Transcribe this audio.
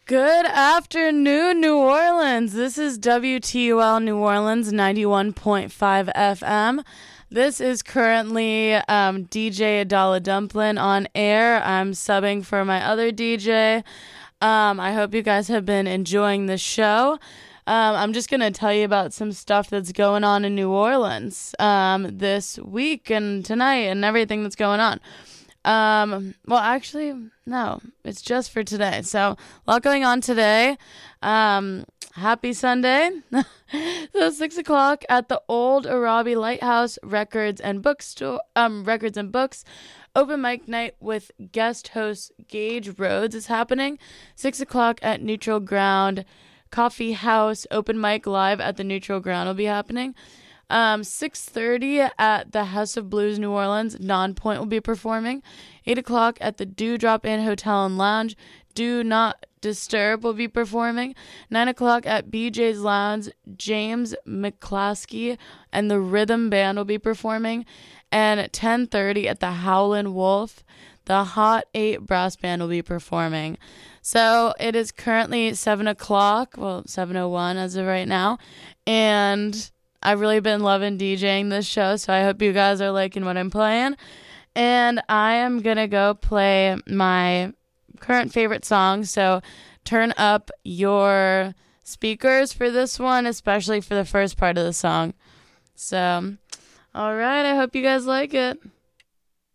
Good afternoon, New Orleans. This is WTUL New Orleans 91.5 FM. This is currently DJ Adala Dumplin on air. I'm subbing for my other DJ. I hope you guys have been enjoying the show. I'm just going to tell you about some stuff that's going on in New Orleans this week and tonight and everything that's going on. Well, actually, no, it's just for today. So, a lot going on today. Happy Sunday. So, 6 o'clock at the Old Arabi Lighthouse Records and Bookstore, Records and Books. Open mic night with guest host Gage Rhodes is happening. 6 o'clock at Neutral Ground Coffee House. Open mic live at the Neutral Ground will be happening. 6:30 at the House of Blues New Orleans. Non-Point will be performing. 8 o'clock at the Dewdrop Inn Hotel and Lounge. Do Not Disturb will be performing. 9 o'clock at BJ's Lounge. James McClaskey and the Rhythm Band will be performing. And at 10:30 at the Howlin' Wolf, the Hot 8 Brass Band will be performing. So it is currently 7 o'clock, well, 7:01 as of right now. And I've really been loving DJing this show, so I hope you guys are liking what I'm playing. And I am going to go play my current favorite song, so turn up your speakers for this one, especially for the first part of the song. So, all right, I hope you guys like it.